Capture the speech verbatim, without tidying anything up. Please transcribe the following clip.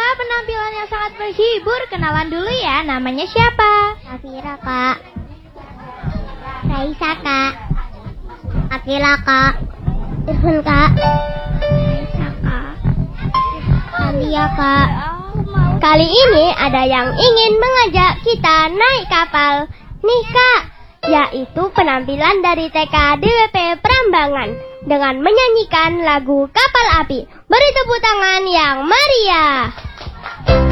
penampilan yang sangat menghibur. Kenalan dulu ya, namanya siapa? Safira, Kak. Raisa, Kak. Akila, Kak. Irfan, Kak. Raisa, Kak. Alia, Kak. Kali ini ada yang ingin mengajak kita naik kapal nih, Kak, yaitu penampilan dari T K D W P Prambanan dengan menyanyikan lagu Kapal Api. Beri tepuk tangan yang meriah.